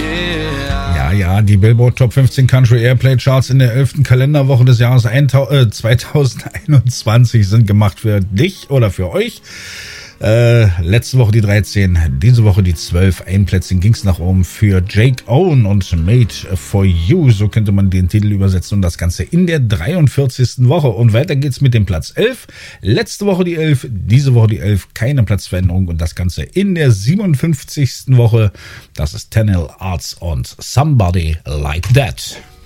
Ja, die Billboard Top 15 Country Airplay Charts in der 11. Kalenderwoche des Jahres 2021 sind gemacht für dich oder für euch. Letzte Woche die 13, diese Woche die 12. Ein Plätzchen ging's nach oben für Jake Owen und Made for You. So könnte man den Titel übersetzen und das Ganze in der 43. Woche. Und weiter geht's mit dem Platz 11. Letzte Woche die 11, diese Woche die 11. Keine Platzveränderung und das Ganze in der 57. Woche. Das ist Tenel Arts und Somebody Like That.